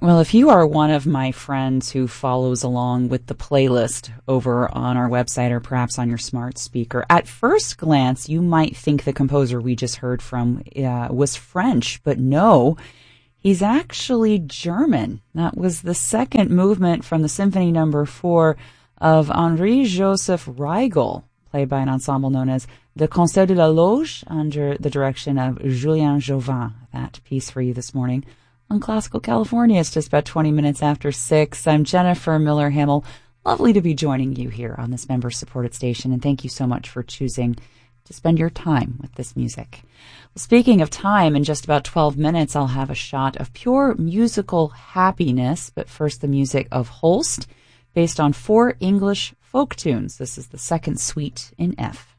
Well, if you are one of my friends who follows along with the playlist over on our website or perhaps on your smart speaker, at first glance, you might think the composer we just heard from was French, but no, he's actually German. That was the second movement from the Symphony No. 4 of Henri-Joseph Rigel, played by an ensemble known as the Concert de la Loge under the direction of Julien Jauvin. That piece for you this morning on Classical California. It's just about 20 minutes after 6. I'm Jennifer Miller-Hamel. Lovely to be joining you here on this member-supported station, and thank you so much for choosing to spend your time with this music. Well, speaking of time, in just about 12 minutes, I'll have a shot of pure musical happiness, but first the music of Holst, based on 4 English folk tunes. This is the second suite in F.